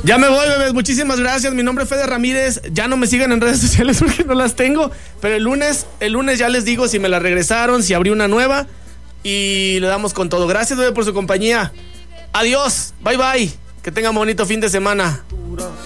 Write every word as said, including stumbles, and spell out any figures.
Ya me voy, bebés, muchísimas gracias. Mi nombre es Fede Ramírez. Ya no me sigan en redes sociales porque no las tengo. Pero el lunes, el lunes ya les digo si me la regresaron, si abrí una nueva. Y le damos con todo. Gracias, bebé, por su compañía. Adiós, bye bye. Que tengan bonito fin de semana.